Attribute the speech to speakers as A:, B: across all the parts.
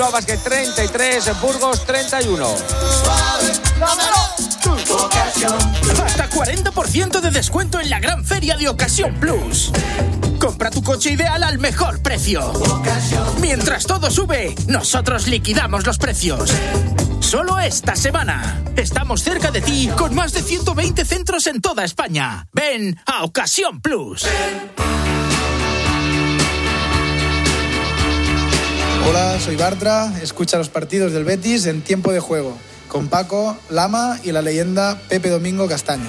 A: Basket 33, Burgos 31.
B: Hasta 40% de descuento en la gran feria de Ocasión Plus. Compra tu coche ideal al mejor precio. Mientras todo sube, nosotros liquidamos los precios. Solo esta semana. Estamos cerca de ti con más de 120 centros en toda España. Ven a Ocasión Plus.
C: Hola, soy Bartra. Escucha los partidos del Betis en tiempo de juego, con Paco, Lama y la leyenda Pepe Domingo Castaño.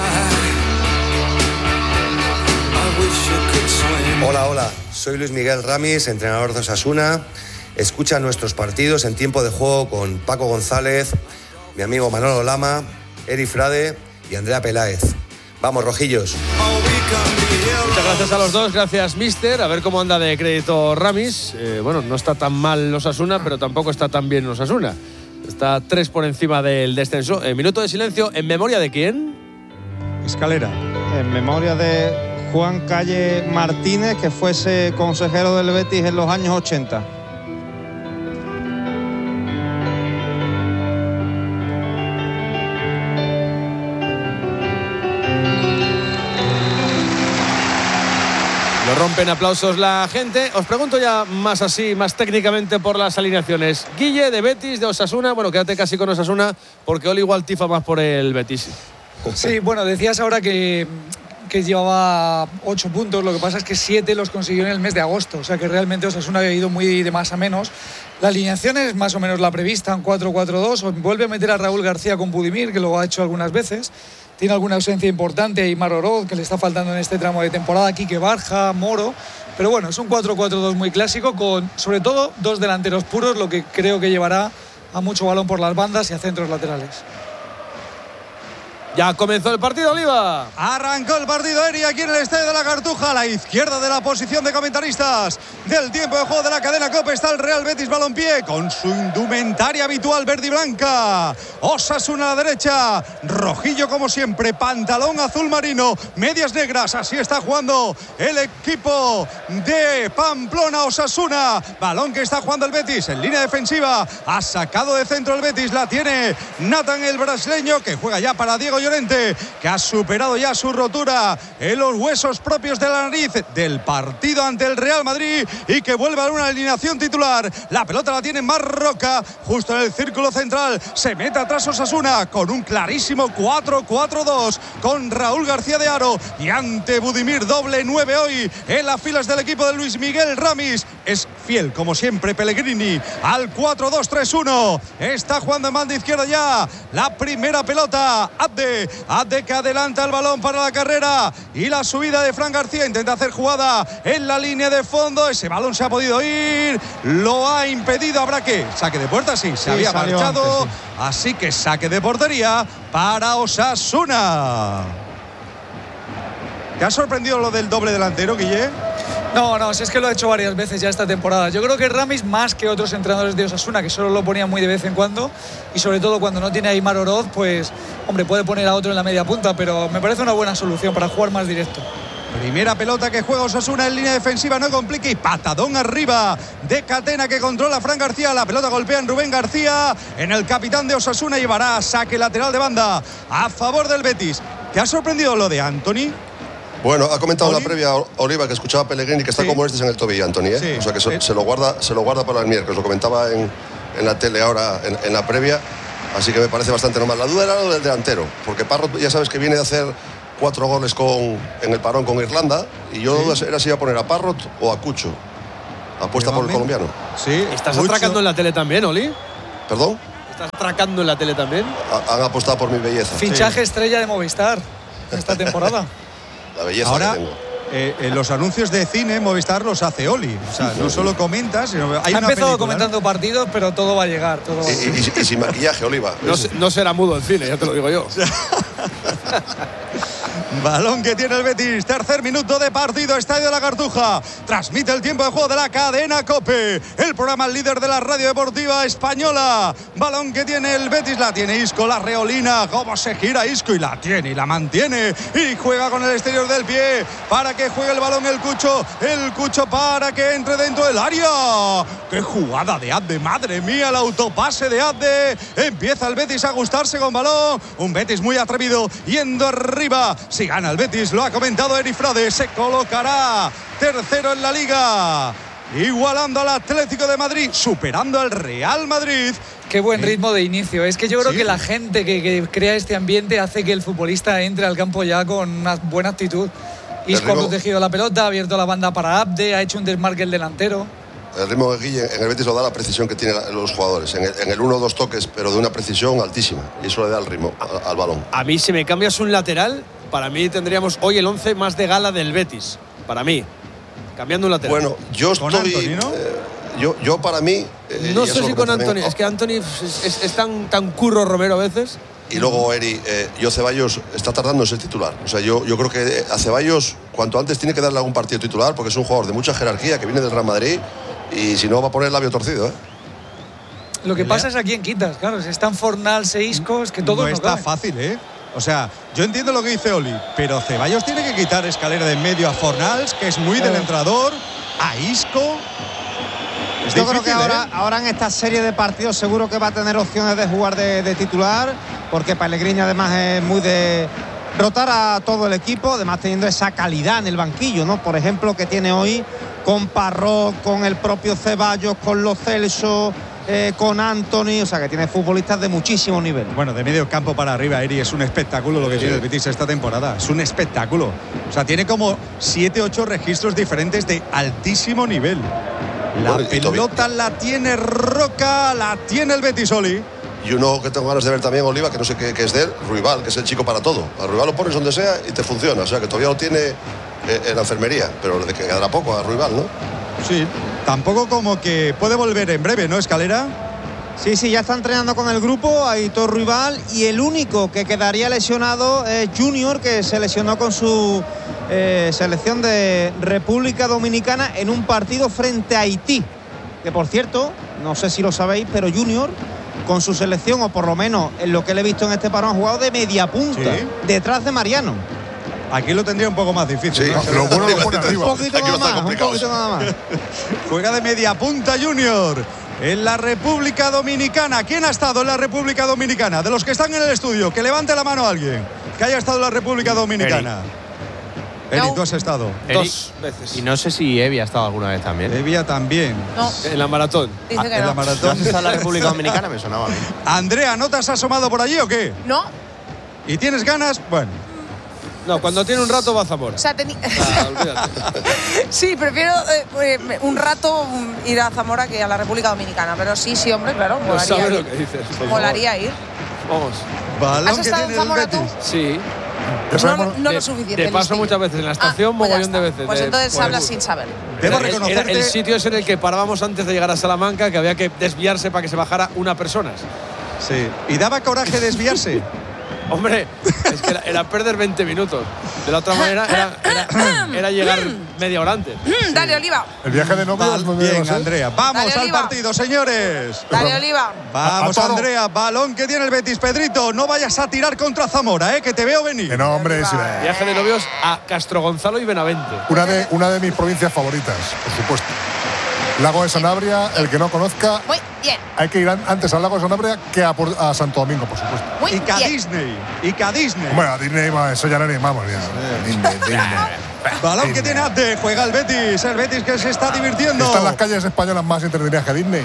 D: Hola, soy Luis Miguel Ramis, entrenador de Osasuna. Escucha nuestros partidos en tiempo de juego con Paco González, mi amigo Manolo Lama, Eri Frade y Andrea Peláez. Vamos, rojillos.
E: Muchas gracias a los dos, gracias mister. A ver cómo anda de crédito Ramis. Bueno, no está tan mal Osasuna, pero tampoco está tan bien Osasuna. Está 3 por encima del descenso. Minuto de silencio, ¿en memoria de quién?
F: Escalera. En memoria de Juan Calle Martínez, que fuese consejero del Betis en los años 80.
E: Lo rompen aplausos la gente. Os pregunto ya más así, más técnicamente por las alineaciones. Guille, de Betis, de Osasuna. Bueno, quédate casi con Osasuna, porque Oli igual tifa más por el Betis.
G: Sí, bueno, decías ahora que llevaba 8 puntos. Lo que pasa es que 7 los consiguió en el mes de agosto. O sea que realmente Osasuna ha ido muy de más a menos. La alineación es más o menos la prevista, en 4-4-2. Vuelve a meter a Raúl García con Budimir, que lo ha hecho algunas veces. Tiene alguna ausencia importante, Aimar Oroz, que le está faltando en este tramo de temporada, Quique Barja, Moro. Pero bueno, es un 4-4-2 muy clásico, con sobre todo 2 delanteros puros, lo que creo que llevará a mucho balón por las bandas y a centros laterales.
E: Ya comenzó el partido, Oliva.
F: Arrancó el partido, Eri, aquí en el Estadio de la Cartuja, a la izquierda de la posición de comentaristas del tiempo de juego de la cadena COPE está el Real Betis Balompié con su indumentaria habitual verde y blanca. Osasuna a la derecha, rojillo como siempre, pantalón azul marino, medias negras, así está jugando el equipo de Pamplona. Osasuna, balón que está jugando el Betis en línea defensiva, ha sacado de centro el Betis, la tiene Nathan, el brasileño, que juega ya para Diego Llorente, que ha superado ya su rotura en los huesos propios de la nariz del partido ante el Real Madrid y que vuelve a una alineación titular. La pelota la tiene Marroca justo en el círculo central, se mete atrás Osasuna con un clarísimo 4-4-2 con Raúl García de Haro y ante Budimir, doble 9 hoy en las filas del equipo de Luis Miguel Ramis. Es fiel como siempre Pellegrini al 4-2-3-1. Está jugando en banda izquierda ya la primera pelota. Abde que adelanta el balón para la carrera y la subida de Fran García, intenta hacer jugada en la línea de fondo, ese balón se ha podido ir, lo ha impedido, habrá que saque de puerta, sí, se había marchado antes, sí. Así que saque de portería para Osasuna. ¿Te ha sorprendido lo del doble delantero, Guille?
G: No, si es que lo ha hecho varias veces ya esta temporada. Yo creo que Ramis, más que otros entrenadores de Osasuna, que solo lo ponía muy de vez en cuando, y sobre todo cuando no tiene a Aimar Oroz, pues, hombre, puede poner a otro en la media punta, pero me parece una buena solución para jugar más directo.
F: Primera pelota que juega Osasuna en línea defensiva, no complica, y patadón arriba de Catena que controla Fran García. La pelota golpea en Rubén García, en el capitán de Osasuna, llevará saque lateral de banda a favor del Betis. ¿Te ha sorprendido lo de Antony?
H: Bueno, ha comentado en la previa Oliva que escuchaba a Pellegrini que está como este en el tobillo, Antony, ¿eh? Sí. O sea que se lo guarda para el miércoles. Lo comentaba en la tele ahora en la previa, así que me parece bastante normal. La duda era lo del delantero, porque Parrot ya sabes que viene de hacer 4 goles en el parón con Irlanda, y yo era si iba a poner a Parrot o a Cucho. Apuesta por el colombiano.
E: Sí. ¿Estás atracando en la tele también, Oli?
H: ¿Perdón?
E: ¿Estás atracando en la tele también?
H: Han apostado por mi belleza.
G: Fichaje estrella de Movistar esta temporada.
H: La belleza
F: ahora,
H: que tengo.
F: Los anuncios de cine Movistar los hace Oli. O sea, no solo comenta, sino hay
G: ha
F: una
G: empezado
F: película,
G: comentando partidos, pero todo va a llegar. Todo va a llegar.
H: Y sin maquillaje, Oliva.
E: No será mudo el cine, ya te lo digo yo.
F: Balón que tiene el Betis, tercer minuto de partido, Estadio de la Cartuja. Transmite el tiempo de juego de la cadena COPE, el programa líder de la radio deportiva española. Balón que tiene el Betis, la tiene Isco, la reolina, cómo se gira Isco y la tiene y la mantiene. Y juega con el exterior del pie para que juegue el balón el Cucho para que entre dentro del área. ¡Qué jugada de Abde! ¡Madre mía, el autopase de Abde! Empieza el Betis a gustarse con balón. Un Betis muy atrevido, yendo arriba. Si gana el Betis, lo ha comentado Eri Frade, se colocará tercero en la Liga, igualando al Atlético de Madrid, superando al Real Madrid.
G: Qué buen ritmo de inicio. Es que yo creo que la gente que crea este ambiente hace que el futbolista entre al campo ya con una buena actitud. Isco ha protegido la pelota, ha abierto la banda para Abde, ha hecho un desmarque el delantero.
H: El ritmo de Guille en el Betis lo da la precisión que tienen los jugadores. En el 1 o 2 toques, pero de una precisión altísima. Y eso le da el ritmo al balón.
E: A mí, si me cambias un lateral, para mí tendríamos hoy el 11 más de gala del Betis. Para mí. Cambiando un lateral.
H: Bueno, yo estoy...
F: Anthony, ¿no?
H: Yo para mí...
E: no sé si con Anthony. Es que Anthony es tan curro Romero a veces.
H: Y luego, Eri, yo Ceballos está tardando en ser titular. O sea, yo creo que a Ceballos cuanto antes tiene que darle algún partido titular, porque es un jugador de mucha jerarquía que viene del Real Madrid y si no va a poner el labio torcido.
G: Lo que pasa es a quién quitas, claro. Si están Fornals e Isco, es que todo
F: no está fácil, O sea, yo entiendo lo que dice Oli, pero Ceballos tiene que quitar escalera de en medio a Fornals, que es muy del entrenador, a Isco.
I: Yo creo que ahora en esta serie de partidos seguro que va a tener opciones de jugar de titular, porque Pellegrini además es muy de rotar a todo el equipo, además teniendo esa calidad en el banquillo, ¿no? Por ejemplo, que tiene hoy con Parrot, con el propio Ceballos, con Lo Celso, con Anthony, o sea que tiene futbolistas de muchísimo nivel.
F: Bueno, de medio campo para arriba, Eri, es un espectáculo lo que tiene el Betis esta temporada, es un espectáculo. O sea, tiene como 7-8 registros diferentes de altísimo nivel. La pelota la tiene Roca, la tiene el Betis, Oli.
H: Y uno que tengo ganas de ver también, Oliva, que no sé qué es de él, Ruibal, que es el chico para todo. A Ruibal lo pones donde sea y te funciona. O sea, que todavía lo tiene en la enfermería, pero le quedará poco a Ruibal, ¿no?
F: Sí, tampoco como que puede volver en breve, ¿no, Escalera?
I: Sí, ya está entrenando con el grupo, Aitor Ruibal, y el único que quedaría lesionado es Junior, que se lesionó con su selección de República Dominicana en un partido frente a Haití, que por cierto, no sé si lo sabéis, pero Junior con su selección, o por lo menos en lo que le he visto en este parón, ha jugado de media punta, detrás de Mariano.
F: Aquí lo tendría un poco más difícil.
H: Sí,
F: ¿no?
H: lo bueno lo pone arriba.
I: Un poquito nada más.
F: Juega de media punta Junior en la República Dominicana. ¿Quién ha estado en la República Dominicana? De los que están en el estudio, que levante la mano a alguien que haya estado en la República Dominicana. Eri, tú has estado.
E: Dos veces.
J: Y no sé si Evi ha estado alguna vez también.
F: Evia también.
K: No.
E: En la maratón.
K: Dice que
F: en
K: no.
F: la maratón.
J: ¿Has estado en la República Dominicana? Me sonaba a mí.
F: Andrea, ¿no te has asomado por allí o qué?
K: No.
F: ¿Y tienes ganas? Bueno.
E: No, cuando tiene un rato va a Zamora.
K: O sea,
E: Olvídate.
K: sí, prefiero un rato ir a Zamora que a la República Dominicana. Pero sí, hombre, claro.
E: No
K: Molaría
E: sabes
K: ir.
E: lo que dices.
K: Molaría ir.
E: Vamos.
F: Balón
K: ¿Has
F: que
K: estado en
F: tiene el
K: Zamora tú?
F: Betis.
E: Sí.
K: No lo suficiente.
E: Te paso
K: listillo.
E: muchas veces en la estación,
K: pues ya
E: mogollón de
K: está.
E: veces.
K: Pues entonces
E: por el
K: hablas
E: bus.
K: sin saber.
F: Debo
E: Era
F: reconocerte.
E: el sitio ese en el que parábamos antes de llegar a Salamanca, que había que desviarse para que se bajara una persona.
F: Sí. Y daba coraje desviarse.
E: Hombre, es que era perder 20 minutos. De la otra manera era llegar media hora antes.
K: Dale, Oliva.
L: El viaje de novios.
F: Bien, Andrea. Vamos
K: Dale,
F: al
K: Oliva.
F: partido, señores.
K: Dale, Oliva.
F: Vamos,
L: A toro.
F: Andrea. Balón que tiene el Betis. Pedrito, no vayas a tirar contra Zamora, que te veo venir.
L: Que no, hombre, sí,
E: Viaje de novios a Castro Gonzalo y Benavente.
L: una de mis provincias favoritas, por supuesto. Lago de Sanabria, el que no conozca,
K: Muy bien.
L: hay que ir antes al Lago de Sanabria que a Santo Domingo, por supuesto.
K: Muy
F: Y
K: bien.
F: Disney.
L: Bueno, a Disney, eso ya no ni vamos. Disney.
F: Balón que tiene Ate. Juega el Betis que se está divirtiendo.
L: Están las calles españolas más entretenidas que Disney.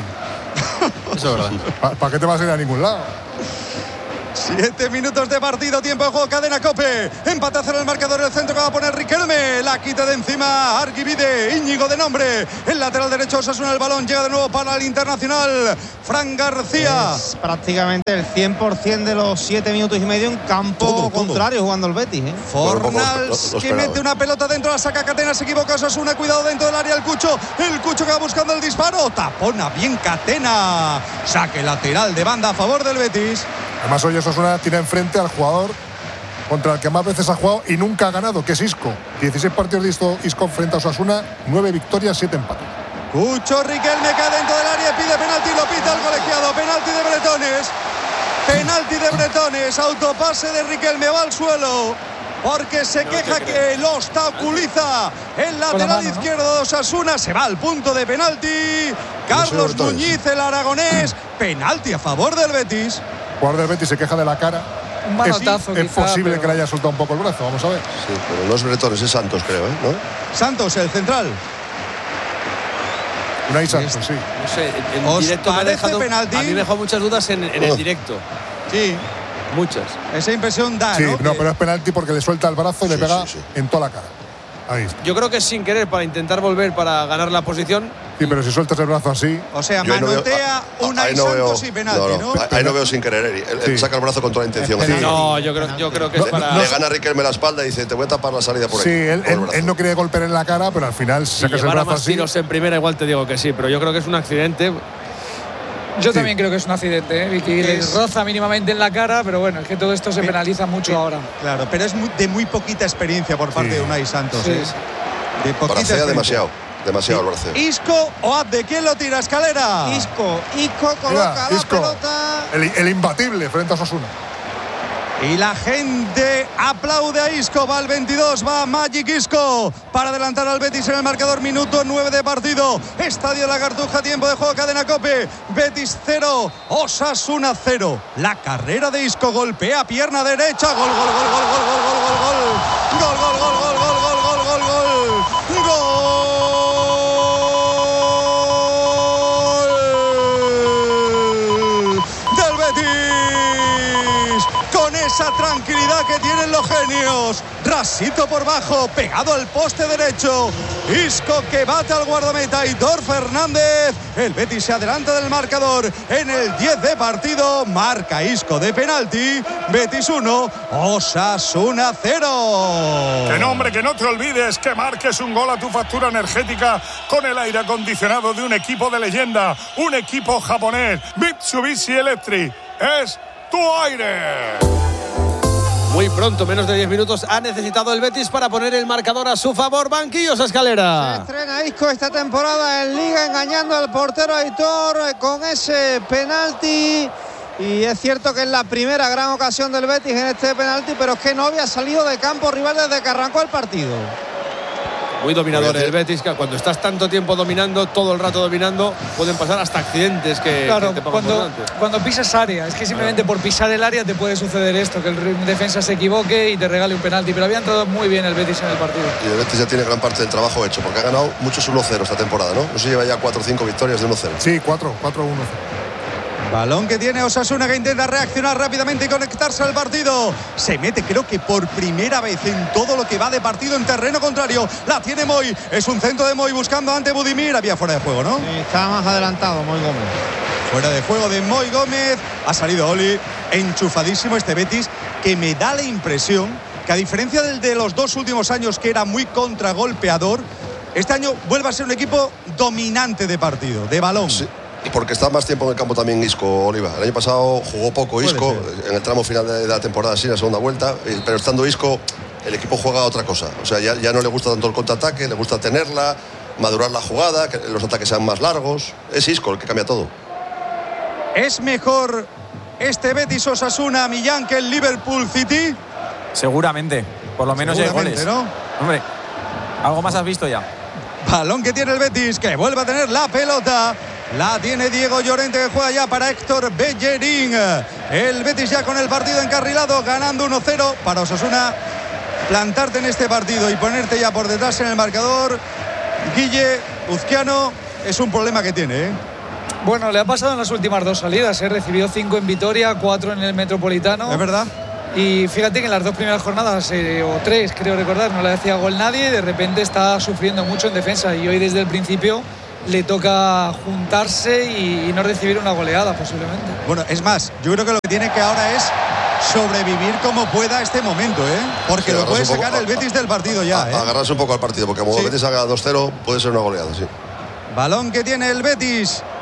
J: Eso es verdad.
L: ¿Para qué te vas a ir a ningún lado?
F: 7 minutos de partido, tiempo de juego, cadena COPE. Empate a 0 el marcador, el centro que va a poner Riquelme. La quita de encima Argivide, Íñigo de nombre. El lateral derecho, Osasuna, el balón llega de nuevo para el Internacional. Fran García.
I: Es prácticamente el 100% de los 7 minutos y medio en campo
H: Todo.
I: contrario jugando el Betis.
F: Fornals
H: Lo
F: que
H: esperaba.
F: mete una pelota dentro, la saca Catena, se equivoca Osasuna, cuidado dentro del área el Cucho que va buscando el disparo, tapona bien Catena, saque lateral de banda a favor del Betis.
L: Además, hoy Osasuna tiene enfrente al jugador contra el que más veces ha jugado y nunca ha ganado, que es Isco. 16 partidos de Isco frente a Osasuna, 9 victorias, 7 empates.
F: Cucho Riquelme cae dentro del área, pide penalti, lo pita el colegiado. Penalti de Bretones. Penalti de Bretones. Autopase de Riquelme, va al suelo. Porque se queja que lo obstaculiza el lateral izquierdo de Osasuna. Se va al punto de penalti. Carlos Muñiz, el aragonés. Penalti a favor del Betis.
L: El jugador del Betis se queja de la cara.
G: Un manotazo,
L: es posible que le haya soltado un poco el brazo, vamos a ver.
H: Sí, pero no es Bretones, es Santos, creo, ¿no?
F: Santos, el central.
L: Unai Santos, sí.
E: No sé, en directo me ha dejado, penalti. A mí me dejó muchas dudas en el directo.
F: Sí.
E: Muchas.
F: Esa impresión da,
L: sí,
F: ¿no?
L: No, pero es penalti porque le suelta el brazo y le pega en toda la cara. Ahí está.
E: Yo creo que es sin querer para intentar volver para ganar la posición.
L: Sí, pero si sueltas el brazo así.
F: O sea, manotea Unai Santos y penalti, ¿no?
H: Ahí no veo sin querer. Él saca el brazo con toda la intención.
E: No, yo creo que es para.
H: Le gana a Riquelme la espalda y dice: te voy a tapar la salida por ahí.
L: Sí, él no quiere golpear en la cara, pero al final
E: si
L: sacas el brazo
E: más
L: así.
E: Tiros en primera, igual te digo que sí, pero yo creo que es un accidente.
G: Yo también creo que es un accidente, Vicky. Le roza mínimamente en la cara, pero bueno, es que todo esto se penaliza mucho ahora.
F: Claro, pero es de muy poquita experiencia por parte de Unai Santos.
G: Sí.
F: De poquita
H: experiencia. Demasiado el brazo.
F: Isco o Abde, ¿quién lo tira? Escalera.
I: Isco coloca la pelota.
L: El imbatible frente a Osasuna.
F: Y la gente aplaude a Isco. Va al 22, va Magic Isco para adelantar al Betis en el marcador. Minuto 9 de partido. Estadio La Cartuja, tiempo de juego, cadena COPE. Betis 0, Osasuna 0. La carrera de Isco, golpea pierna derecha. Gol, gol, gol, gol, gol, gol, gol, gol, gol. Gol, gol, gol, gol, gol, gol, gol, gol, gol. Gol. Esa tranquilidad que tienen los genios. Rasito por bajo, pegado al poste derecho. Isco que bate al guardameta Aitor Fernández. El Betis se adelanta del marcador en el 10 de partido. Marca Isco de penalti. Betis 1, Osasuna 0.
M: Que no, hombre, que no te olvides que marques un gol a tu factura energética con el aire acondicionado de un equipo de leyenda, un equipo japonés. Mitsubishi Electric es tu aire.
E: Muy pronto, menos de 10 minutos, ha necesitado el Betis para poner el marcador a su favor. Banquillos a Escalera.
I: Se estrena Isco esta temporada en Liga, engañando al portero Aitor con ese penalti. Y es cierto que es la primera gran ocasión del Betis en este penalti, pero es que no había salido de campo rival desde que arrancó el partido.
E: Muy dominador el Betis, que cuando estás tanto tiempo dominando, todo el rato dominando, pueden pasar hasta accidentes que te pongan por delante.
G: Cuando pisas área, es que simplemente por pisar el área te puede suceder esto, que el defensa se equivoque y te regale un penalti, pero había entrado muy bien el Betis en el partido.
H: Y el Betis ya tiene gran parte del trabajo hecho, porque ha ganado muchos 1-0 esta temporada, ¿no? No se lleva ya 4 o 5 victorias de 1-0.
L: Sí, 4-1-0.
F: Balón que tiene Osasuna, que intenta reaccionar rápidamente y conectarse al partido. Se mete, creo que por primera vez en todo lo que va de partido en terreno contrario. La tiene Moy. Es un centro de Moy buscando ante Budimir. Había fuera de juego, ¿no?
I: Está más adelantado Moy Gómez.
F: Fuera de juego de Moy Gómez. Ha salido Oli. Enchufadísimo este Betis, que me da la impresión que, a diferencia del de los 2 últimos años, que era muy contragolpeador, este año vuelve a ser un equipo dominante de partido, de balón.
H: Sí. Porque está más tiempo en el campo también Isco, Oliva. El año pasado jugó poco Isco en el tramo final de la temporada, sí, en la segunda vuelta, pero estando Isco, el equipo juega a otra cosa. O sea, ya no le gusta tanto el contraataque, le gusta tenerla, madurar la jugada, que los ataques sean más largos. Es Isco el que cambia todo.
F: ¿Es mejor este Betis Osasuna, Millán, que el Liverpool City?
N: Seguramente, por lo menos ya hay goles,
F: ¿no?
N: Hombre, algo más has visto ya.
F: Balón que tiene el Betis, que vuelve a tener la pelota. La tiene Diego Llorente, que juega ya para Héctor Bellerín. El Betis ya con el partido encarrilado, ganando 1-0. Para Osasuna, plantarte en este partido y ponerte ya por detrás en el marcador, Guille Uzquiano, es un problema que tiene, ¿eh?
G: Bueno, le ha pasado en las últimas 2 salidas, recibió 5 en Vitoria, 4 en el Metropolitano.
F: Es verdad.
G: Y fíjate que en las 2 primeras jornadas, o 3 creo recordar, no le hacía gol nadie, y de repente está sufriendo mucho en defensa, y hoy desde el principio le toca juntarse y no recibir una goleada posiblemente.
F: Bueno, es más, yo creo que lo que tiene que ahora es sobrevivir como pueda este momento, ¿eh? Porque sí, lo puede sacar el Betis del partido ya, ¿eh?
H: Agarrarse un poco al partido, porque como el Betis haga 2-0 puede ser una goleada, sí.
F: Balón que tiene el Betis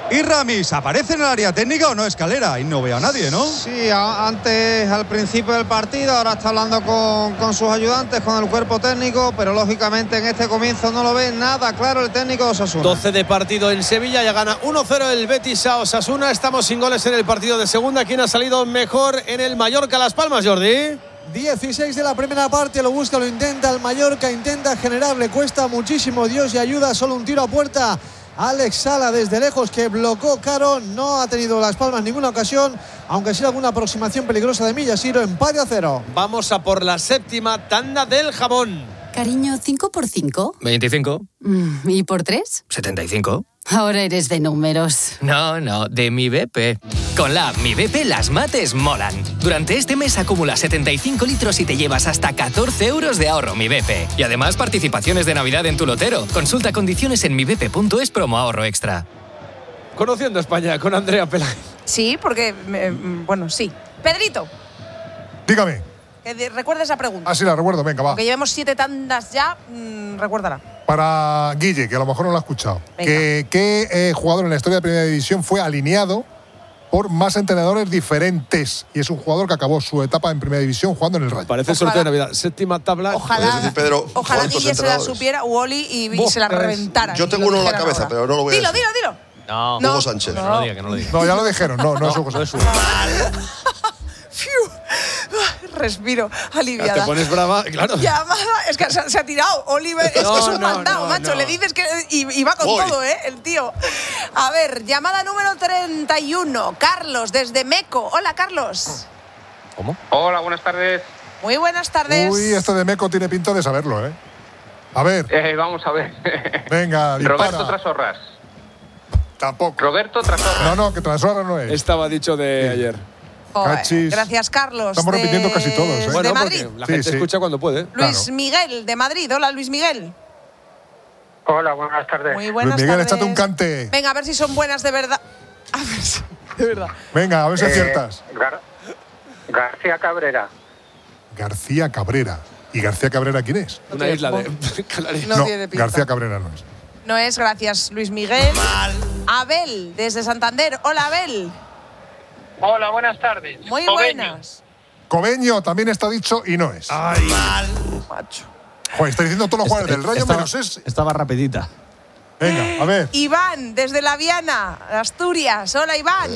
F: y Ramis. ¿Aparece en el área técnica o no, Escalera? Ahí no veo a nadie, ¿no?
I: Sí, antes al principio del partido, ahora está hablando con sus ayudantes, con el cuerpo técnico, pero lógicamente en este comienzo no lo ve nada claro el técnico de Osasuna.
E: 12 de partido en Sevilla, ya gana 1-0 el Betis a Osasuna. Estamos sin goles en el partido de segunda. ¿Quién ha salido mejor en el Mallorca-Las Palmas, Jordi?
O: 16 de la primera parte, lo busca, lo intenta el Mallorca, intenta generar, le cuesta muchísimo, Dios y ayuda, solo un tiro a puerta. Alex Sala desde lejos que bloqueó Caro, no ha tenido Las Palmas ninguna ocasión, aunque sí alguna aproximación peligrosa de Millasiro, empate a 0.
E: Vamos a por la séptima tanda del jamón.
P: Cariño, 5 por 5.
Q: 25.
P: ¿Y por 3?
Q: 75.
P: Ahora eres de números.
Q: No, de Mi BP. Con la app Mi BP las mates molan. Durante este mes acumula 75 litros y te llevas hasta 14 euros de ahorro Mi BP. Y además participaciones de Navidad en tu lotero. Consulta condiciones en mibp.es promo ahorro extra.
E: Conociendo España con Andrea Peláez.
K: Sí, porque, bueno, sí. Pedrito,
L: Dígame.
K: que recuerda esa pregunta.
L: Ah, sí, la recuerdo, venga, va.
K: Aunque llevemos 7 tandas ya, recuérdala.
L: Para Guille, que a lo mejor no lo ha escuchado. ¿Qué jugador en la historia de Primera División fue alineado por más entrenadores diferentes? Y es un jugador que acabó su etapa en Primera División jugando en el Rayo.
E: Parece el sorteo de Navidad. Séptima tabla.
K: Ojalá,
H: Pedro,
K: ojalá Guille se la supiera, Uoli, y se la reventara.
H: Yo tengo uno en la cabeza, pero no lo voy a decir.
K: Dilo.
J: No,
H: Hugo Sánchez.
J: Que no lo diga, que no lo diga.
L: No, ya lo dijeron, no es Hugo Sánchez.
K: Respiro, aliviada.
E: Ya te pones brava, claro.
K: Llamada, es que se ha tirado, Oliver, es que es un mandado, macho.
E: no.
K: Le dices que y va con todo, el tío. A ver, llamada número 31, Carlos, desde Meco. Hola, Carlos.
J: ¿Cómo?
R: Hola, buenas tardes.
K: Muy buenas tardes.
L: Uy, esto de Meco tiene pinta de saberlo, ¿eh? A ver.
R: Vamos a ver.
L: Venga, dispara.
R: Roberto Trasorras.
L: Tampoco.
R: Roberto Trasorras.
L: No, que Trasorras no es.
E: Estaba dicho de ayer.
K: Joder,
L: Cachis.
K: gracias, Carlos.
L: Estamos repitiendo casi todos, ¿eh?
E: Bueno,
K: de Madrid.
E: porque la gente escucha cuando puede.
K: Luis Miguel, de Madrid. Hola, Luis Miguel.
R: Hola, buenas tardes.
K: Muy buenas
L: Luis Miguel,
K: tardes.
L: échate un cante.
K: Venga, a ver si son buenas de verdad. A ver si, de verdad.
L: Venga, a ver si aciertas.
R: García Cabrera.
L: García Cabrera. ¿Y García Cabrera quién es?
E: Una isla de Canarias.
K: No tiene pinta.
L: García Cabrera no es.
K: No es, gracias, Luis Miguel. Abel, desde Santander. Hola, Abel.
R: Hola, buenas tardes.
K: Muy buenas.
L: Cobeño también está dicho y no es.
E: Ay,
K: macho.
L: Joder, está diciendo todos los jugadores del Rayo menos ese.
J: Estaba rapidita.
L: Venga, a ver.
K: Iván, desde La Viana, Asturias. Hola, Iván.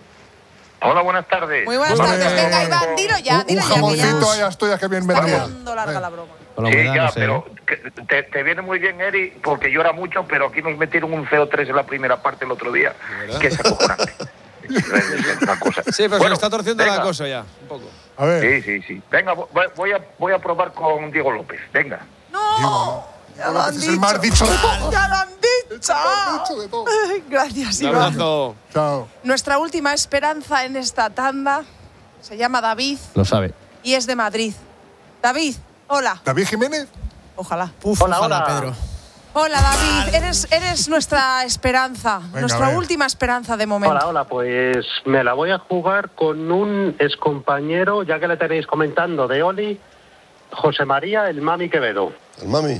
R: Hola, buenas tardes.
K: Muy buenas tardes. Venga, Iván, dilo ya.
L: Un jamoncito ahí a Asturias que bien vendría.
K: Está larga la broma.
R: Sí, ya, pero te viene muy bien, Eri, porque llora mucho, pero aquí nos metieron un 0-3 en la primera parte el otro día. Que es acojonante. Una cosa.
E: Sí, pero se le está torciendo la cosa ya, un poco.
L: A ver.
R: Sí. Venga, voy a probar con Diego López. Venga.
K: ¡No! Ya lo han
L: Es el más dicho de todo.
K: ¡Ya lo han dicho! Gracias,
E: Un
K: Iván.
E: abrazo.
L: Chao.
K: Nuestra última esperanza en esta tanda se llama David
J: Lo sabe.
K: y es de Madrid. David, hola.
L: ¿David Jiménez?
K: Ojalá.
O: Ojalá, Pedro.
K: Hola, David. Eres nuestra esperanza,
L: Venga,
K: nuestra
L: a ver.
K: última esperanza de momento.
R: Hola, pues me la voy a jugar con un excompañero, ya que le tenéis comentando, de Oli, José María, el Mami Quevedo.
H: El Mami.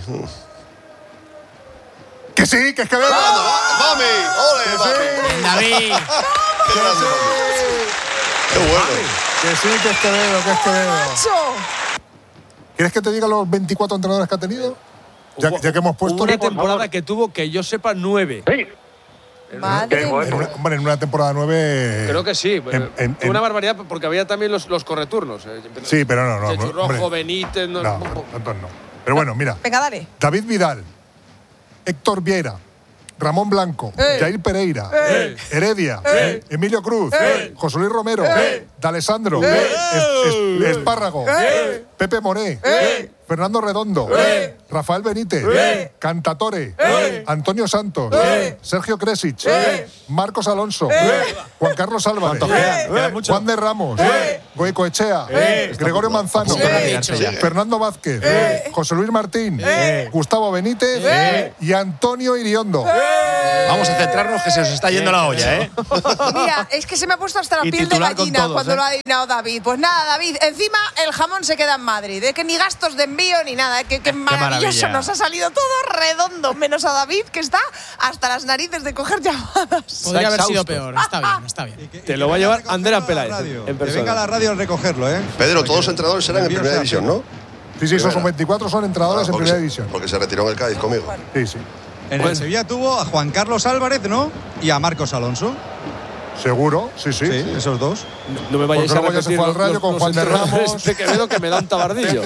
L: Que sí, que es Quevedo.
H: ¡Mami! ¡Ole, Mami!
J: David.
H: ¡Qué grande, Mami! ¡Qué bueno!
L: Que sí, que es Quevedo, que es Quevedo.
K: ¡Macho!
L: ¿Quieres que te diga los 24 entrenadores que ha tenido? Ya que hemos puesto.
E: Hubo una temporada que tuvo, que yo sepa, 9.
R: Sí.
K: Madre mía.
L: En una temporada 9.
E: Creo que sí.
L: en-
E: Una barbaridad, porque había también los correturnos.
L: Sí, pero no.
E: Chechu Rojo,
L: hombre.
E: Benítez.
L: No, tantos no. Pero bueno, mira.
K: Venga, dale.
L: David Vidal, Héctor Vieira, Ramón Blanco, Jair Pereira, Heredia, Emilio Cruz, José Luis Romero, D'Alessandro, Espárrago, Pepe Moré, Fernando Redondo, Rafael Benítez, Cantatore, Antonio Santos, Sergio Kresic, Marcos Alonso, Juan Carlos Álvarez, Juan de Ramos, Goicoechea, Gregorio Manzano, Fernando Vázquez, José Luis Martín, Gustavo Benítez y Antonio Iriondo.
J: Vamos a centrarnos que se os está yendo la olla, ¿eh?
K: Mira, es que se me ha puesto hasta la
J: Y
K: piel de
J: titular con
K: gallina
J: todos,
K: cuando
J: ¿eh?
K: lo ha adivinado David. Pues nada, David, encima el jamón se queda en Madrid. Que ni gastos de envío ni nada. Qué maravilla maravilloso. Nos ha salido todo redondo, menos a David, que está hasta las narices de coger llamadas.
S: Podría haber sido peor. Está bien, está bien.
E: Te lo va a llevar Andrea Peláez en persona.
F: Que venga a la radio a recogerlo, ¿eh?
H: Pedro, todos los entrenadores serán en primera división, ¿no?
L: Sí, esos son 24, son entrenadores en primera división.
H: Porque se retiró en el Cádiz conmigo.
L: Sí, sí.
F: En el Sevilla tuvo a Juan Carlos Álvarez, ¿no? Y a Marcos Alonso.
L: Seguro, sí.
F: Sí, esos dos.
E: No me vayáis a
L: repetir. Ya se fue al Rayo con Juan de Ramos.
E: De Quevedo, que me da un tabardillo.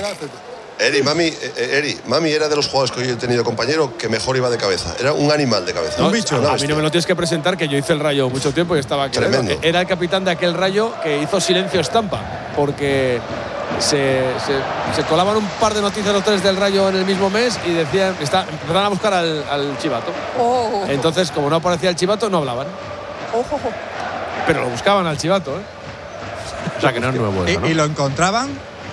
H: Mami era de los jugadores que yo he tenido compañero que mejor iba de cabeza. Era un animal de cabeza.
E: No, un bicho. A mí no me lo tienes que presentar, que yo hice el Rayo mucho tiempo y estaba
H: tremendo.
E: Era el capitán de aquel Rayo que hizo silencio estampa, porque se colaban un par de noticias los tres del Rayo en el mismo mes y decían, empezaron a buscar al chivato. Entonces, como no aparecía el chivato, no hablaban. Pero lo buscaban al chivato, ¿eh?
J: O sea que no es nuevo eso, ¿no?
F: ¿Y lo encontraban?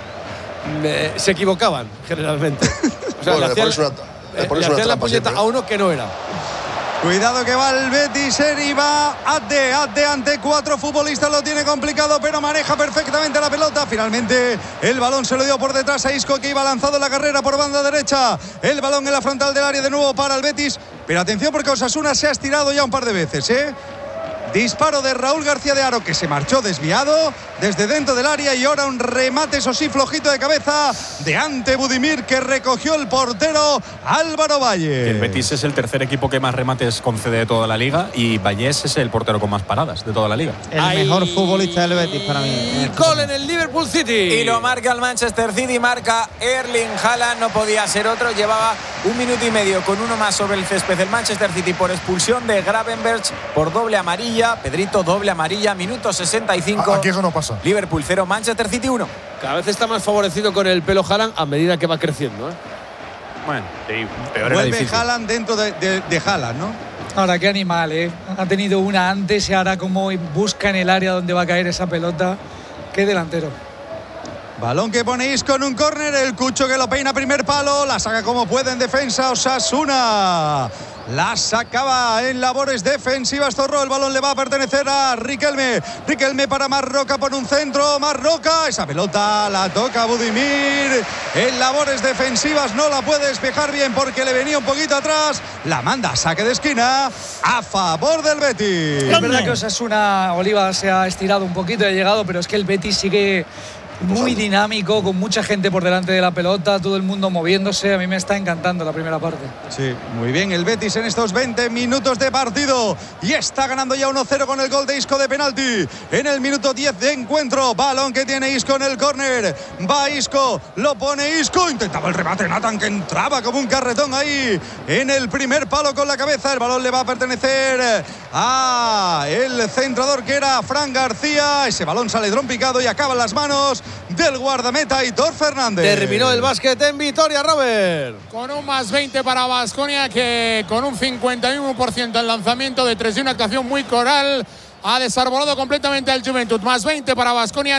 E: Se equivocaban, generalmente. O sea,
H: bueno,
E: le hacían la puñeta a uno que no era.
F: Cuidado que va el Betis, Eri va ante 4 futbolistas, lo tiene complicado, pero maneja perfectamente la pelota. Finalmente el balón se lo dio por detrás a Isco, que iba lanzado en la carrera por banda derecha. El balón en la frontal del área de nuevo para el Betis, pero atención porque Osasuna se ha estirado ya un par de veces, ¿eh? Disparo de Raúl García de Haro, que se marchó desviado desde dentro del área, y ahora un remate, eso sí, flojito de cabeza de Ante Budimir, que recogió el portero Álvaro Valle.
N: El Betis es el tercer equipo que más remates concede de toda la liga y Vallés es el portero con más paradas de toda la liga.
I: El mejor futbolista del Betis para mí.
E: Y gol en el Liverpool City.
N: Y lo marca el Manchester City, marca Erling Haaland, no podía ser otro, llevaba 1 minuto y medio con uno más sobre el césped el Manchester City por expulsión de Gravenberch por doble amarilla. Pedrito, doble amarilla, minuto 65.
L: Aquí eso no pasa.
N: Liverpool 0, Manchester City 1.
E: Cada vez está más favorecido con el pelo Haaland a medida que va creciendo, ¿eh?
N: Bueno, sí, peor
F: Vuelve
N: era difícil.
F: Haaland dentro de Haaland, ¿no?
G: Ahora, qué animal, ¿eh? Ha tenido una antes y ahora como busca en el área donde va a caer esa pelota. Qué delantero.
F: Balón que pone Isco en un córner, el Cucho que lo peina primer palo, la saca como puede en defensa Osasuna. La sacaba en labores defensivas Zorro, el balón le va a pertenecer a Riquelme para Marroca por un centro, Marroca, esa pelota la toca Budimir, en labores defensivas no la puede despejar bien porque le venía un poquito atrás, la manda a saque de esquina a favor del Betis.
G: Es verdad que Osasuna, Oliva, se ha estirado un poquito y ha llegado, pero es que el Betis sigue muy dinámico, con mucha gente por delante de la pelota, todo el mundo moviéndose. A mí me está encantando la primera parte.
F: Sí, muy bien el Betis en estos 20 minutos de partido y está ganando ya 1-0 con el gol de Isco de penalti en el minuto 10 de encuentro. Balón que tiene Isco en el córner, va Isco, lo pone Isco, intentaba el remate Nathan, que entraba como un carretón ahí en el primer palo con la cabeza. El balón le va a pertenecer a el centrador, que era Fran García. Ese balón sale trompicado y acaba en las manos del guardameta Aitor Fernández.
E: Terminó el básquet en Vitoria, Robert.
S: Con un más 20 para Baskonia, que con un 51% en lanzamiento de 3 y una actuación muy coral ha desarbolado completamente al Juventud. Más 20 para Baskonia,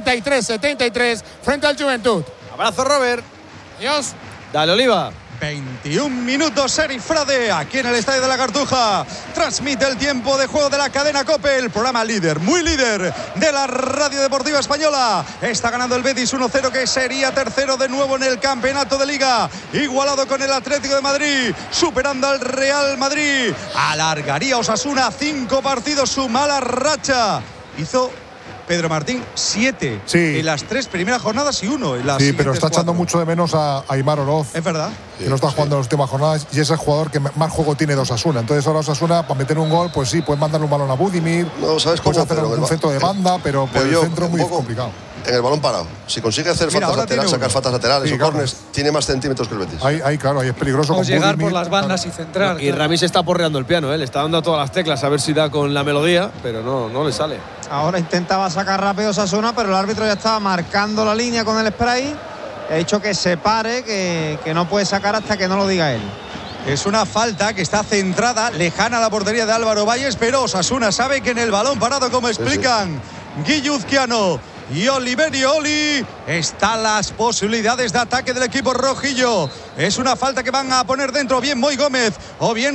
S: 93-73 frente al Juventud.
E: Abrazo, Robert.
S: Adiós.
E: Dale, Oliva.
F: 21 minutos, Eri Frade, aquí en el Estadio de la Cartuja. Transmite el tiempo de juego de la cadena COPE, el programa líder, muy líder de la Radio Deportiva Española. Está ganando el Betis 1-0, que sería tercero de nuevo en el campeonato de Liga. Igualado con el Atlético de Madrid, superando al Real Madrid. Alargaría Osasuna 5 partidos su mala racha. Hizo Pedro Martín 7 en las 3 primeras jornadas y 1 en las
L: Sí, pero está
F: 4.
L: echando mucho de menos a Aimar Oroz.
F: Es verdad.
L: Que no está jugando en las últimas jornadas y es el jugador que más juego tiene de Osasuna. Entonces ahora Osasuna, para meter un gol, pues sí, puedes mandarle un balón a Budimir.
H: No, ¿sabes
L: puedes
H: cómo?
L: hacer un centro de banda, pero por el centro es muy complicado.
H: En el balón parado. Si consigue hacer faltas laterales, sacar faltas laterales o corners, tiene más centímetros que el Betis.
L: Ahí claro, ahí es peligroso.
G: Con llegar por las bandas y centrar.
E: Y Ramis está porreando el piano, ¿eh? Le está dando a todas las teclas a ver si da con la melodía, pero no le sale.
I: Ahora intentaba sacar rápido Osasuna, pero el árbitro ya estaba marcando la línea con el spray. Ha dicho que se pare, que no puede sacar hasta que no lo diga él.
F: Es una falta que está centrada, lejana a la portería de Álvaro Valles, pero Osasuna sabe que en el balón parado, como explican Guilluzquiano y Oliverio Oli, están las posibilidades de ataque del equipo rojillo. Es una falta que van a poner dentro bien Moy Gómez o bien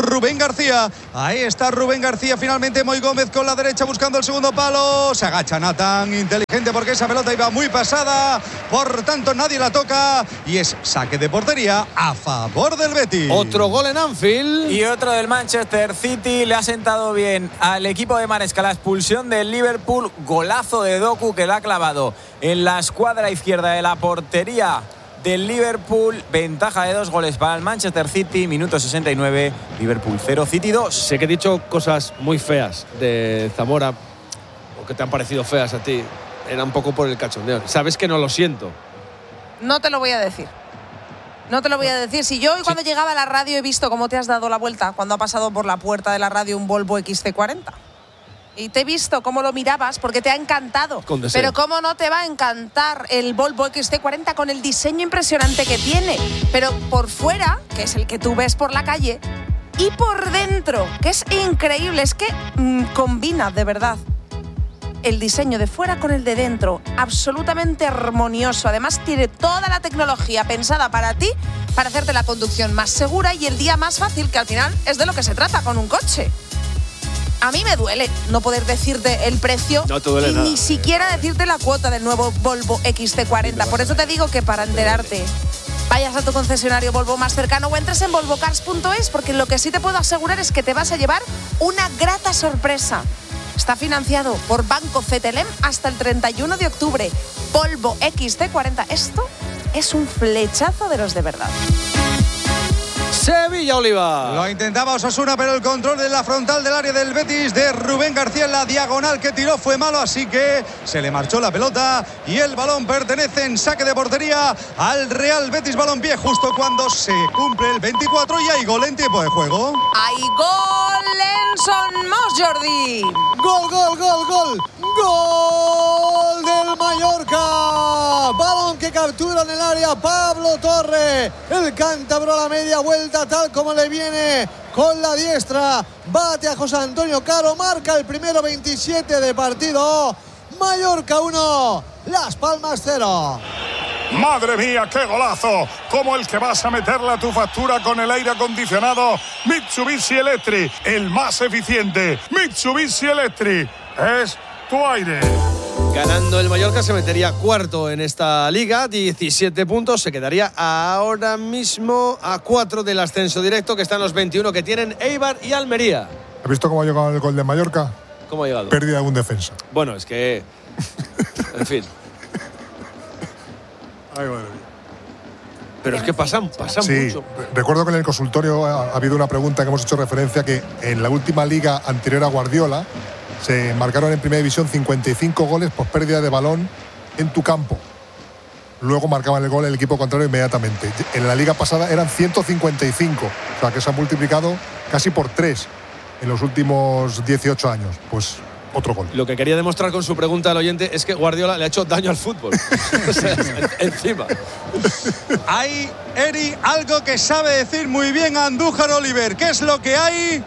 F: Rubén García. Ahí está Rubén García, finalmente Moy Gómez con la derecha buscando el segundo palo. Se agacha Nathan, inteligente porque esa pelota iba muy pasada, por tanto nadie la toca y es saque de portería a favor del Betis.
E: Otro gol en Anfield.
N: Y otro del Manchester City. Le ha sentado bien al equipo de Maresca la expulsión del Liverpool. Golazo de Doku que la ha clavado en la escuadra izquierda de la portería del Liverpool. Ventaja de 2 goles para el Manchester City. Minuto 69. Liverpool 0, City 2.
E: Sé que he dicho cosas muy feas de Zamora, o que te han parecido feas a ti. Era un poco por el cachondeo. Sabes que no lo siento.
K: No te lo voy a decir. No te lo voy a decir. Si yo hoy cuando llegaba a la radio he visto cómo te has dado la vuelta cuando ha pasado por la puerta de la radio un Volvo XC40. Y te he visto cómo lo mirabas porque te ha encantado. Pero cómo no te va a encantar el Volvo XC40 con el diseño impresionante que tiene. Pero por fuera, que es el que tú ves por la calle, y por dentro, que es increíble. Es que combina de verdad el diseño de fuera con el de dentro. Absolutamente armonioso. Además tiene toda la tecnología pensada para ti, para hacerte la conducción más segura y el día más fácil, que al final es de lo que se trata con un coche. A mí me duele no poder decirte el precio y ni siquiera decirte la cuota del nuevo Volvo XC40. Por eso te digo que para enterarte vayas a tu concesionario Volvo más cercano o entres en volvocars.es, porque lo que sí te puedo asegurar es que te vas a llevar una grata sorpresa. Está financiado por Banco CTLM hasta el 31 de octubre. Volvo XC40. Esto es un flechazo de los de verdad.
E: Sevilla Oliva.
F: Lo intentaba Osasuna, pero el control de la frontal del área del Betis de Rubén García en la diagonal que tiró fue malo, así que se le marchó la pelota y el balón pertenece en saque de portería al Real Betis Balompié justo cuando se cumple el 24 y hay gol en tiempo de juego.
K: ¡Hay gol en Son Mos, Jordi!
O: ¡Gol, gol, gol, gol! ¡Gol del Mallorca! Balón que captura en el área Pablo Torre. El cántabro a la media vuelta, tal como le viene con la diestra. Bate a José Antonio Caro, marca el primero, 27 de partido. Mallorca 1, Las Palmas 0.
M: ¡Madre mía, qué golazo! Como el que vas a meterle a tu factura con el aire acondicionado Mitsubishi Electric, el más eficiente. Mitsubishi Electric es tu aire.
E: Ganando el Mallorca se metería cuarto en esta liga, 17 puntos, se quedaría ahora mismo a 4 del ascenso directo, que están los 21 que tienen Eibar y Almería.
L: ¿Has visto cómo ha llegado el gol de Mallorca?
E: ¿Cómo ha llegado?
L: Pérdida de un defensa.
E: Bueno, es que... en fin.
L: Ay, madre mía.
E: Pero es que pasan
L: sí,
E: mucho.
L: Recuerdo que en el consultorio ha habido una pregunta que hemos hecho referencia, que en la última liga anterior a Guardiola se marcaron en Primera División 55 goles por pérdida de balón en tu campo. Luego marcaban el gol el equipo contrario inmediatamente. En la liga pasada eran 155, o sea que se ha multiplicado casi por 3 en los últimos 18 años. Pues otro gol.
E: Lo que quería demostrar con su pregunta al oyente es que Guardiola le ha hecho daño al fútbol. O sea, encima.
F: Hay, Eri, algo que sabe decir muy bien Andújar Oliver. ¿Qué es lo que hay?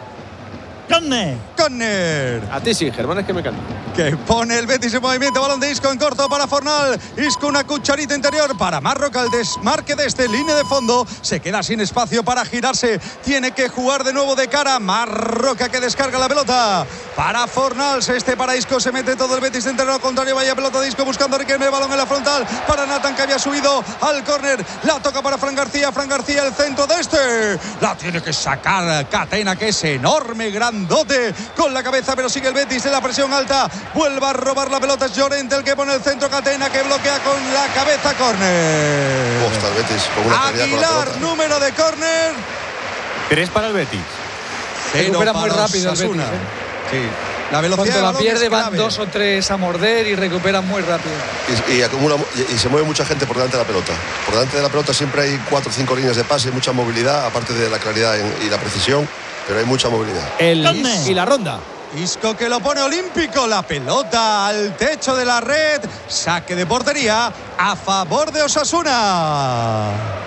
F: Córner.
E: A ti sí, Germán, es que me encanta.
F: Que pone el Betis en movimiento, balón de Isco en corto para Fornal. Isco una cucharita interior para Marroca, el desmarque desde línea de fondo. Se queda sin espacio para girarse. Tiene que jugar de nuevo de cara. Marroca que descarga la pelota para Fornals. Para Isco, se mete todo el Betis en terreno contrario. Vaya pelota de Isco buscando a Riquelme, balón en la frontal para Nathan, que había subido al córner. La toca para Fran García. Fran García, el centro de la tiene que sacar Catena, que es enorme, grandote con la cabeza, pero sigue el Betis en la presión alta. Vuelve a robar la pelota, es Llorente el que pone el centro. Catena que bloquea con la cabeza, córner.
H: Está el Betis con una
F: Aguilar, número de córner.
J: 3 para el Betis.
G: Recupera muy rápido el Betis.
F: Sí. La velocidad
G: cuando la pierde van
F: clave.
G: 2 o 3 a morder y recuperan muy rápido.
H: Y acumula, y se mueve mucha gente por delante de la pelota. Por delante de la pelota siempre hay 4 o 5 líneas de pase, mucha movilidad, aparte de la claridad y la precisión, pero hay mucha movilidad.
E: Y la ronda.
F: Isco que lo pone olímpico, la pelota al techo de la red, saque de portería a favor de Osasuna.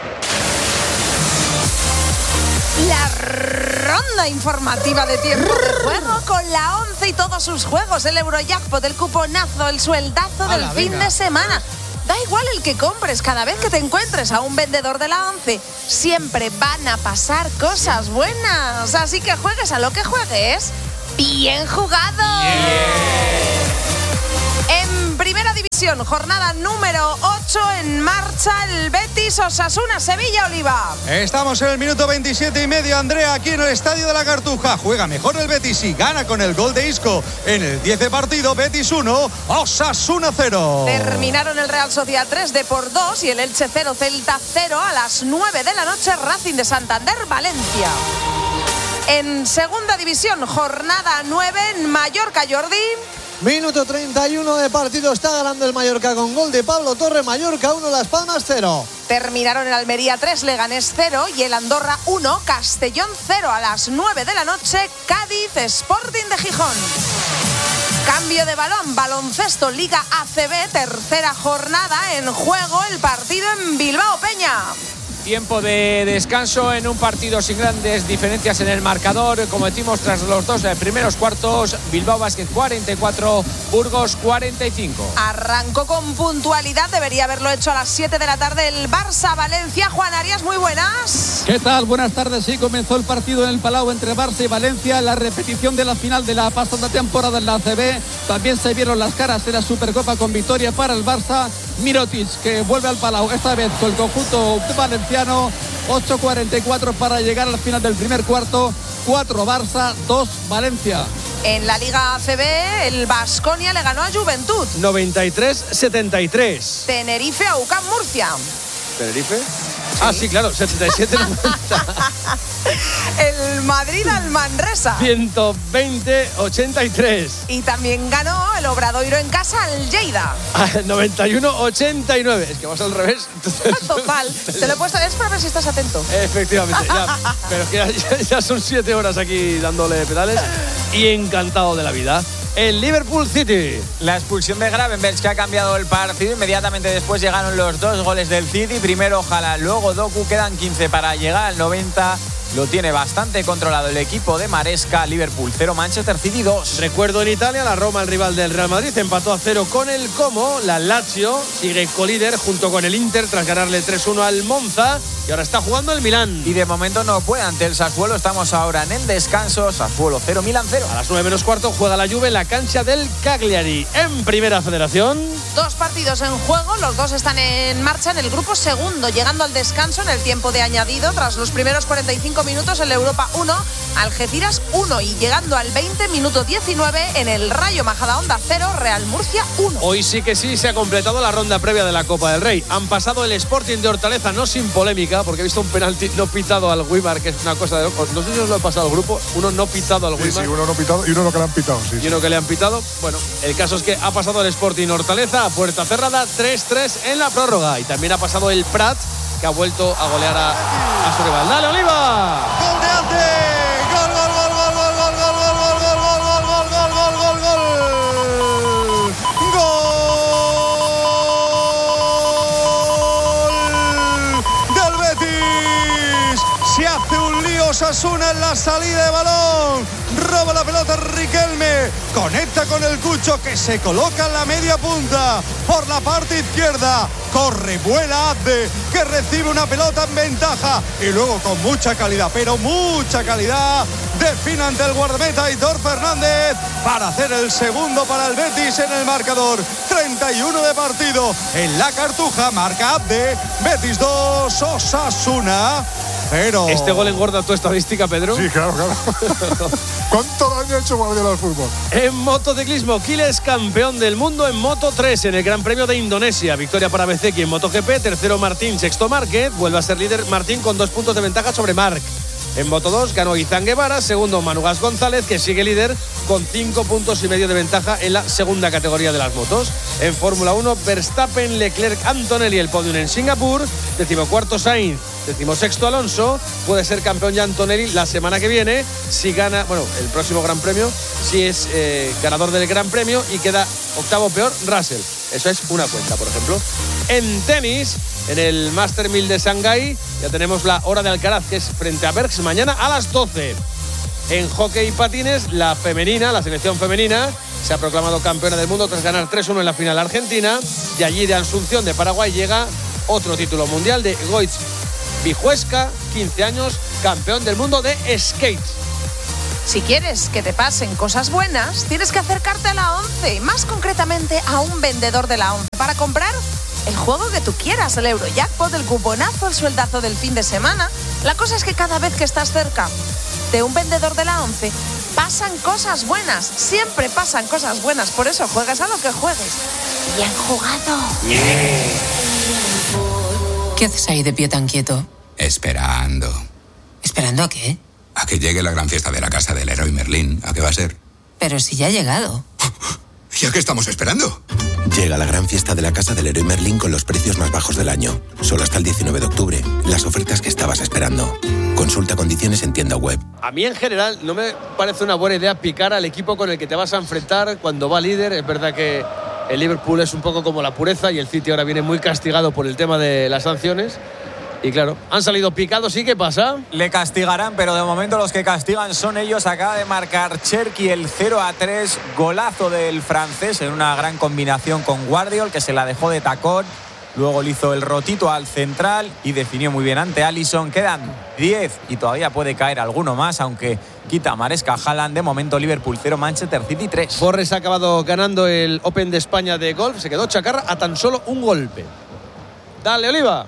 K: La ronda informativa de tiempo de juego con la 11 y todos sus juegos, el Eurojackpot, el cuponazo, el sueldazo del fin de semana. Da igual el que compres, cada vez que te encuentres a un vendedor de la ONCE, siempre van a pasar cosas buenas. Así que juegues a lo que juegues, ¡bien jugado! En Primera División, jornada número 8, en marcha el Betis Osasuna Sevilla Oliva.
F: Estamos en el minuto 27:30, Andrea, aquí en el Estadio de la Cartuja. Juega mejor el Betis y gana con el gol de Isco. En el 10 partido, Betis 1, Osasuna 0.
K: Terminaron el Real Sociedad 3 de por 2 y el Elche 0, Celta 0 a las 9 de la noche, Racing de Santander, Valencia. En Segunda División, jornada 9, en Mallorca, Jordi.
O: Minuto 31 de partido, está ganando el Mallorca con gol de Pablo Torre. Mallorca 1, Las Palmas 0.
K: Terminaron el Almería 3, Leganés 0 y el Andorra 1, Castellón 0 a las 9 de la noche, Cádiz Sporting de Gijón. Cambio de balón, baloncesto, Liga ACB, tercera jornada, en juego el partido en Bilbao Peña.
A: Tiempo de descanso en un partido sin grandes diferencias en el marcador. Como decimos, tras los dos primeros cuartos, Bilbao Basket 44, Burgos 45.
K: Arrancó con puntualidad, debería haberlo hecho a las 7 de la tarde el Barça-Valencia. Juan Arias, muy buenas.
T: ¿Qué tal? Buenas tardes. Sí, comenzó el partido en el Palau entre Barça y Valencia. La repetición de la final de la pasada temporada en la ACB. También se vieron las caras de la Supercopa con victoria para el Barça. Mirotic, que vuelve al Palau, esta vez con el conjunto valenciano. 8:44 para llegar al final del primer cuarto. 4 Barça, 2 Valencia.
K: En la Liga ACB, el Baskonia le ganó a Juventud.
E: 93-73.
K: Tenerife a UCAM Murcia.
E: ¿Tenerife? Ah, sí, claro, 77-90.
K: El Madrid al Manresa.
E: 120-83.
K: Y también ganó el Obradoiro en casa al Lleida.
E: 91-89. Es que vas al revés.
K: Total. Te lo he puesto, es para ver si estás atento.
E: Efectivamente, ya. Pero es que ya son 7 horas aquí dándole pedales y encantado de la vida. El Liverpool City.
N: La expulsión de Gravenberch, que ha cambiado el partido. Inmediatamente después llegaron los 2 goles del City. Primero Haaland, luego Doku. Quedan 15 para llegar al 90. Lo tiene bastante controlado el equipo de Maresca. Liverpool 0, Manchester City 2.
E: Recuerdo en Italia, la Roma, el rival del Real Madrid, empató a 0 con el Como. La Lazio sigue colíder junto con el Inter tras ganarle 3-1 al Monza. Y ahora está jugando el Milán.
N: Y de momento no puede ante el Sassuolo. Estamos ahora en el descanso. Sassuolo 0, Milán 0.
E: A las 9:15 juega la Juve en la cancha del Cagliari. En Primera Federación.
K: 2 partidos en juego. Los 2 están en marcha en el grupo segundo. Llegando al descanso en el tiempo de añadido. Tras los primeros 45 minutos en la Europa 1, Algeciras 1. Y llegando al 20, minuto 19, en el Rayo Majadahonda 0, Real Murcia 1.
E: Hoy sí que sí se ha completado la ronda previa de la Copa del Rey. Han pasado el Sporting de Hortaleza, no sin polémica, porque he visto un penalti no pitado al Weimar, que es una cosa de locos. No sé si os lo he pasado al grupo. Uno no pitado al Weimar.
L: Sí, uno no pitado y uno que le han pitado. Sí,
E: y uno que le han pitado. Bueno, el caso es que ha pasado el Sporting Hortaleza a puerta cerrada, 3-3 en la prórroga. Y también ha pasado el Prat, que ha vuelto a golear a su rival. ¡Dale, Oliva!
F: ¡Gol de ante! ¡Gol, gol, gol, gol, gol, gol, gol, gol, gol, gol, gol, gol, gol, gol, gol! ¡Gol del Betis! Se hace un lío Osasuna en la salida de balón. Roba la pelota Riquelme. Conecta con el Cucho, que se coloca en la media punta. Por la parte izquierda. Corre, vuela Abde, que recibe una pelota en ventaja. Y luego con mucha calidad, pero mucha calidad, define ante el guardameta Aitor Fernández para hacer el segundo para el Betis en el marcador. 31 de partido en la Cartuja. Marca Abde. Betis 2, Osasuna 0.
E: ¿Este gol engorda tu estadística, Pedro?
L: Sí, claro. ¿Cuánto daño ha hecho Guardiola al fútbol?
E: En motociclismo, Quiles campeón del mundo en Moto 3 en el Gran Premio de Indonesia. Victoria para Bezzecchi en MotoGP, tercero Martín, sexto Márquez. Vuelve a ser líder Martín con 2 puntos de ventaja sobre Marc. En Moto 2 ganó Izan Guevara, segundo Manu Gas González, que sigue líder con 5,5 puntos de ventaja en la segunda categoría de las motos. En Fórmula 1, Verstappen, Leclerc, Antonelli, el podium en Singapur. 14º Sainz, 16º Alonso. Puede ser campeón ya Antonelli la semana que viene si gana, el próximo Gran Premio, si es ganador del Gran Premio, y queda octavo peor Russell. Eso es una cuenta, por ejemplo. En tenis, en el Master 1000 de Shanghái, ya tenemos la hora de Alcaraz, que es frente a Bergs mañana a las 12. En hockey y patines, la selección femenina, se ha proclamado campeona del mundo tras ganar 3-1 en la final argentina. De allí, de Asunción, de Paraguay, llega otro título mundial de Goitz Vijuesca, 15 años, campeón del mundo de skate.
K: Si quieres que te pasen cosas buenas, tienes que acercarte a la 11, más concretamente a un vendedor de la 11 para comprar el juego que tú quieras, el Eurojackpot, el cuponazo, el sueldazo del fin de semana. La cosa es que cada vez que estás cerca de un vendedor de la 11, pasan cosas buenas, siempre pasan cosas buenas, por eso juegas a lo que juegues. Bien jugado.
U: ¿Qué haces ahí de pie tan quieto?
V: Esperando.
U: ¿Esperando a qué?
V: A que llegue la gran fiesta de la casa del Leroy Merlin. ¿A qué va a ser?
U: Pero si ya ha llegado.
V: ¿Y a qué estamos esperando?
W: Llega la gran fiesta de la casa del Leroy Merlin con los precios más bajos del año. Solo hasta el 19 de octubre. Las ofertas que estabas esperando. Consulta condiciones en tienda web.
E: A mí en general no me parece una buena idea picar al equipo con el que te vas a enfrentar cuando va líder. Es verdad que el Liverpool es un poco como la pureza y el City ahora viene muy castigado por el tema de las sanciones. Y claro, han salido picados. ¿Y qué pasa?
N: Le castigarán, pero de momento los que castigan son ellos. Acaba de marcar Cherki el 0-3. Golazo del francés en una gran combinación con Guardiol, que se la dejó de tacón. Luego le hizo el rotito al central y definió muy bien ante Alisson. Quedan 10 y todavía puede caer alguno más, aunque quita Maresca Haaland. De momento Liverpool 0, Manchester City 3.
E: Forres ha acabado ganando el Open de España de golf. Se quedó chacarra a tan solo un golpe. Dale, Oliva.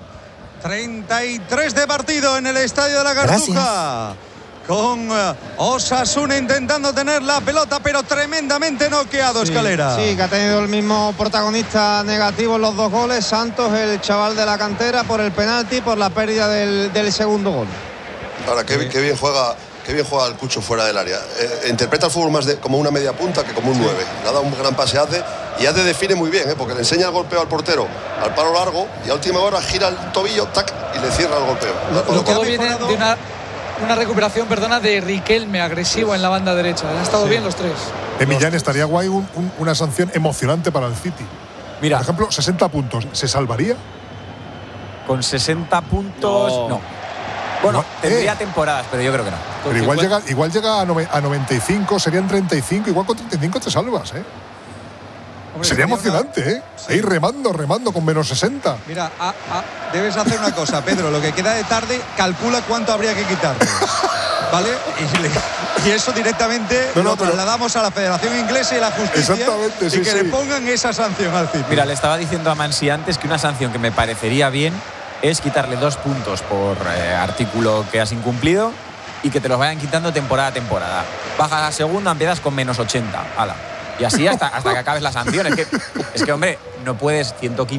F: 33 de partido en el Estadio de la Cartuja. Con Osasuna intentando tener la pelota, pero tremendamente noqueado, Escalera.
I: Sí, que ha tenido el mismo protagonista negativo en los dos goles. Santos, el chaval de la cantera, por el penalti, por la pérdida del segundo gol.
H: Ahora, qué bien juega el Cucho fuera del área. Interpreta el fútbol más como una media punta que como un 9. Le ha dado un gran pase a Adde, y Adde define muy bien, porque le enseña el golpeo al portero al palo largo y a última hora gira el tobillo, tac, y le cierra el golpeo.
G: Todo viene de una recuperación, de Riquelme agresivo en la banda derecha. Han estado bien los tres.
L: Millán, estaría guay una sanción emocionante para el City.
N: Mira,
L: por ejemplo, 60 puntos. ¿Se salvaría?
N: Con 60 puntos, no. Bueno, tendría temporadas, pero yo creo que no.
L: Pero igual llega a 95, serían 35. Igual con 35 te salvas, Hombre, sería emocionante, Sí. Ahí remando con menos 60.
F: Mira, debes hacer una cosa, Pedro. Lo que queda de tarde, calcula cuánto habría que quitarle. ¿Vale? Y eso directamente lo trasladamos a la Federación Inglesa y la Justicia.
L: Exactamente,
F: y que le pongan esa sanción al City.
N: Mira, le estaba diciendo a Mansi antes que una sanción que me parecería bien es quitarle 2 puntos por artículo que has incumplido y que te los vayan quitando temporada a temporada. Bajas a segunda, empiezas con menos 80. ¡Hala! Y así hasta que acabes la sanción. Es que, hombre, no puedes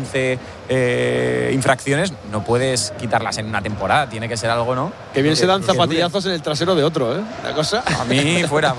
N: 115 infracciones, no puedes quitarlas en una temporada. Tiene que ser algo, ¿no?
E: Que bien se dan zapatillazos en el trasero de otro, La cosa.
N: A mí, fuera.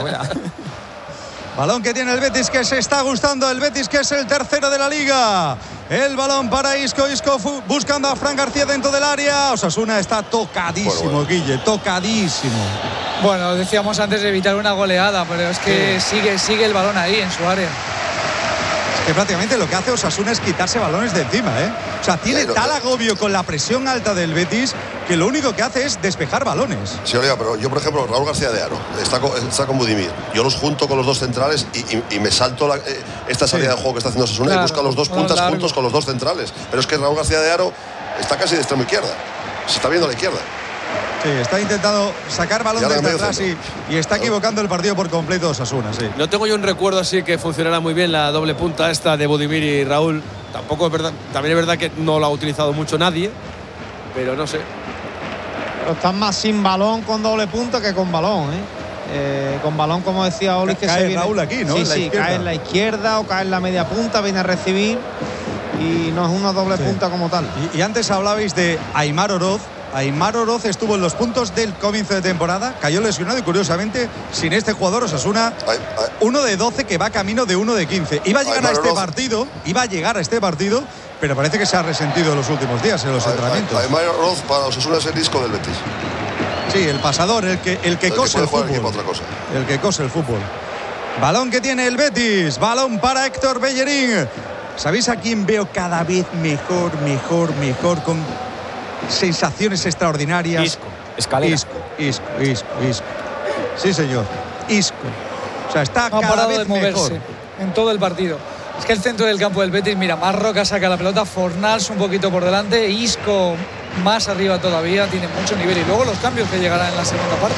F: Balón que tiene el Betis, que se está gustando. El Betis, que es el tercero de la Liga. El balón para Isco buscando a Fran García dentro del área. Osasuna está tocadísimo, Guille, tocadísimo.
G: Bueno, decíamos antes de evitar una goleada, pero es que sigue el balón ahí en su área.
F: Es que prácticamente lo que hace Osasuna es quitarse balones de encima, O sea, tiene tal agobio con la presión alta del Betis que lo único que hace es despejar balones.
H: Sí, Oliva, pero yo, por ejemplo, Raúl García de Aro está con Budimir. Yo los junto con los dos centrales y me salto esta salida de juego que está haciendo Osasuna y busca los dos puntas juntos con los dos centrales. Pero es que Raúl García de Aro está casi de extremo izquierda. Se está viendo a la izquierda.
F: Sí, está intentando sacar balón desde atrás y está equivocando el partido por completo Osasuna, sí.
E: No tengo yo un recuerdo así que funcionara muy bien la doble punta esta de Budimir y Raúl. Tampoco es verdad, también es verdad que no lo ha utilizado mucho nadie, pero no sé.
I: Pero están más sin balón con doble punta que con balón, con balón, como decía Oli, que
F: cae Raúl aquí, ¿no?
I: Sí, cae en la izquierda o cae en la media punta, viene a recibir y no es una doble punta como tal.
F: Y antes hablabais de Aimar Oroz. Aimar Oroz estuvo en los puntos del comienzo de temporada, cayó lesionado y curiosamente sin este jugador Osasuna 1 de 12 que va camino de 1 de 15. Iba a llegar a este partido, pero parece que se ha resentido en los últimos días en los entrenamientos.
H: Aimar Oroz para Osasuna es el disco del Betis.
F: Sí, el pasador, el que cose el fútbol. El que cose el fútbol. Balón que tiene el Betis, balón para Héctor Bellerín. ¿Sabéis a quién veo cada vez mejor con sensaciones extraordinarias?
N: Isco, Escalera.
F: Isco. Sí, señor. Isco. O sea, está cada vez mejor.
G: en todo el partido. Es que el centro del campo del Betis, mira, Marroca saca la pelota, Fornals un poquito por delante, Isco más arriba todavía, tiene mucho nivel. Y luego los cambios que llegarán en la segunda parte.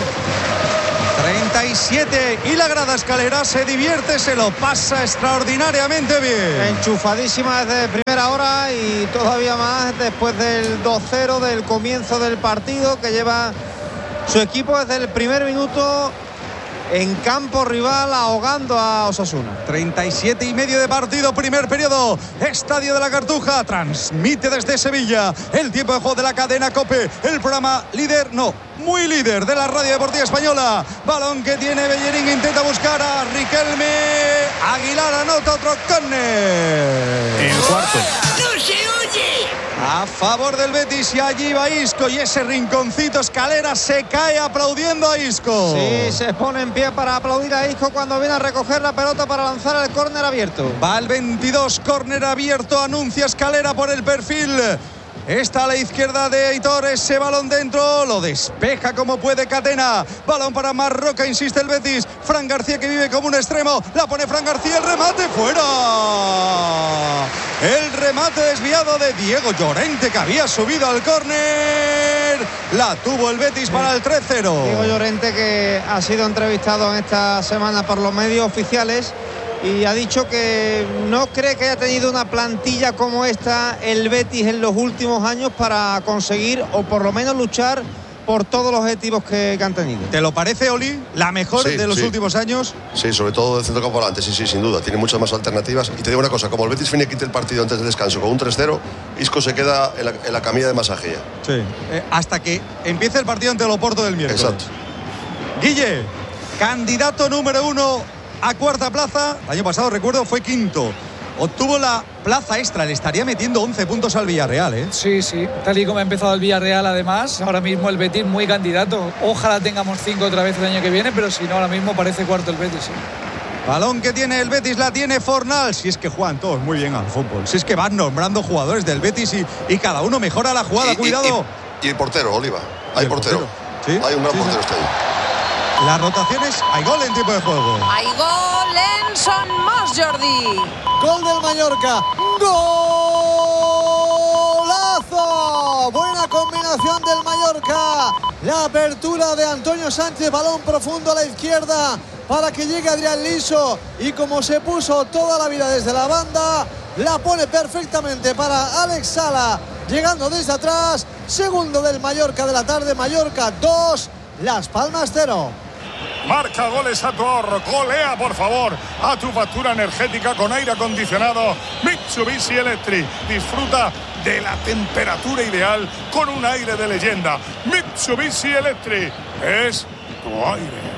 F: 37 y la grada Escalera se divierte, se lo pasa extraordinariamente bien.
I: Enchufadísima desde primera hora y todavía más después del 2-0 del comienzo del partido que lleva su equipo desde el primer minuto en campo rival ahogando a Osasuna.
F: 37 y medio de partido, primer periodo, Estadio de la Cartuja, transmite desde Sevilla el tiempo de juego de la cadena COPE, el programa líder, no, muy líder de la Radio Deportiva Española. Balón que tiene Bellerín, intenta buscar a Riquelme, Aguilar anota otro córner.
J: El cuarto.
U: ¡No se oye!
F: A favor del Betis y allí va Isco y ese rinconcito Escalera se cae aplaudiendo a Isco.
I: Sí, se pone en pie para aplaudir a Isco cuando viene a recoger la pelota para lanzar el córner abierto.
F: Va el 22, córner abierto, anuncia Escalera por el perfil. Está a la izquierda de Aitor, ese balón dentro, lo despeja como puede Catena. Balón para Marroca, insiste el Betis. Fran García que vive como un extremo, la pone Fran García, el remate fuera. El remate desviado de Diego Llorente que había subido al córner. La tuvo el Betis para el 3-0.
I: Diego Llorente que ha sido entrevistado en esta semana por los medios oficiales y ha dicho que no cree que haya tenido una plantilla como esta el Betis en los últimos años para conseguir o por lo menos luchar por todos los objetivos que han tenido.
F: ¿Te lo parece, Oli? ¿La mejor de los últimos años?
H: Sí, sobre todo de centro campo volante, sí, sin duda. Tiene muchas más alternativas. Y te digo una cosa, como el Betis finiquite el partido antes del descanso con un 3-0, Isco se queda en la camilla de masaje ya.
F: Sí, hasta que empiece el partido ante el Oporto del miércoles.
H: Exacto.
F: Guille, candidato número 1 a cuarta plaza, el año pasado recuerdo fue quinto, obtuvo la plaza extra, le estaría metiendo 11 puntos al Villarreal, ¿eh?
G: Sí, tal y como ha empezado el Villarreal además, ahora mismo el Betis muy candidato, ojalá tengamos 5 otra vez el año que viene, pero si no ahora mismo parece cuarto el Betis, sí.
F: Balón que tiene el Betis, la tiene Fornals. Si es que juegan todos muy bien al fútbol, si es que van nombrando jugadores del Betis y cada uno mejora la jugada, cuidado.
H: Y el portero, Oliva, hay portero.
F: ¿Sí?
H: Hay un gran portero este ahí.
F: Las rotaciones, hay gol en tiempo de juego.
K: Hay gol en Son Moss, Jordi.
O: Gol del Mallorca. ¡Golazo! Buena combinación del Mallorca. La apertura de Antonio Sánchez, balón profundo a la izquierda para que llegue Adrián Liso. Y como se puso toda la vida desde la banda, la pone perfectamente para Alex Sala. Llegando desde atrás, segundo del Mallorca de la tarde. Mallorca 2, Las Palmas 0.
M: Marca goles a tu ahorro, golea por favor a tu factura energética con aire acondicionado Mitsubishi Electric. Disfruta de la temperatura ideal con un aire de leyenda. Mitsubishi Electric es tu aire.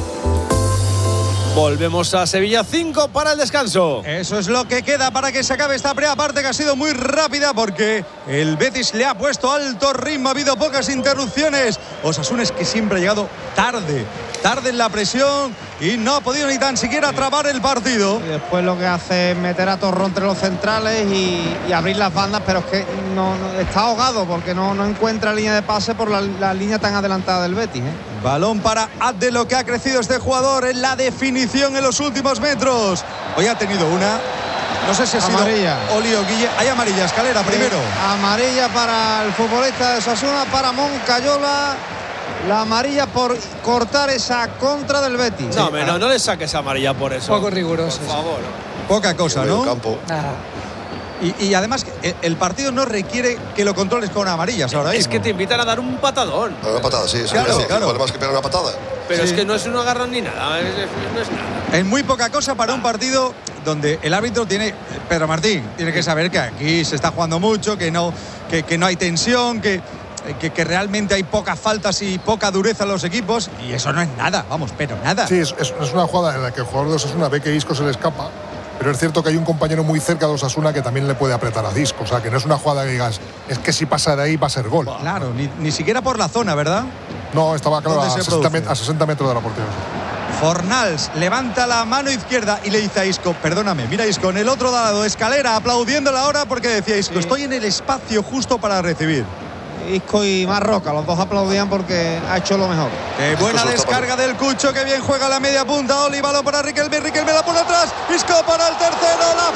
E: Volvemos a Sevilla, 5 para el descanso.
F: Eso es lo que queda para que se acabe esta primera parte, que ha sido muy rápida porque el Betis le ha puesto alto ritmo, ha habido pocas interrupciones. Osasuna es que siempre ha llegado tarde en la presión y no ha podido ni tan siquiera trabar el partido.
I: Y después lo que hace es meter a Torró entre los centrales y abrir las bandas, pero es que no está ahogado porque no encuentra línea de pase por la línea tan adelantada del Betis, ¿eh?
F: Balón para Abde, lo que ha crecido este jugador en la definición en los últimos metros. Hoy ha tenido una, no sé si ha sido Oli o Guille. Hay amarilla, Escalera primero.
I: Amarilla para el futbolista de Osasuna, para Moncayola. La amarilla por cortar esa contra del Betis.
E: No le saques amarilla por eso.
G: Poco riguroso.
E: Por favor.
F: Poca cosa, ¿no?
H: Campo.
F: Y además el partido no requiere que lo controles con amarillas ahora mismo.
E: Es que te invitan a dar un patadón.
H: Una patada, sí.
F: Claro.
H: Además que pegar una patada.
E: Pero
F: Sí.
E: es que no es un agarrón ni nada. No es nada.
F: Es muy poca cosa para un partido donde el árbitro tiene, Pedro Martín, tiene que saber que aquí se está jugando mucho, que no hay tensión, que realmente hay pocas faltas y poca dureza en los equipos, y eso no es nada, vamos, pero nada.
L: Sí, es una jugada en la que el jugador de Osasuna ve que Isco se le escapa, pero es cierto que hay un compañero muy cerca de Osasuna que también le puede apretar a Isco, o sea, que no es una jugada que digas, es que si pasa de ahí va a ser gol.
F: Claro, ni siquiera por la zona, ¿verdad?
L: No, estaba claro a
F: ¿Dónde se
L: 60 metros de la portería.
F: Fornals levanta la mano izquierda y le dice a Isco, perdóname, mira Isco, en el otro lado, Escalera, aplaudiéndola ahora porque decía Isco, estoy en el espacio justo para recibir.
I: Isco y Marroca. Los dos aplaudían porque ha hecho lo mejor.
F: Qué buena descarga del Cucho, que bien juega la media punta. Oli, balón para Riquelme la pone atrás. Isco para el tercero, la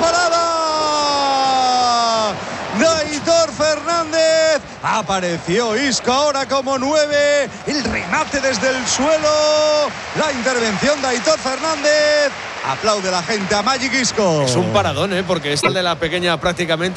F: parada de Aitor Fernández. Apareció Isco ahora como 9. El remate desde el suelo. La intervención de Aitor Fernández. Aplaude la gente a Magic Isco.
E: Es un paradón, porque es el de la pequeña prácticamente.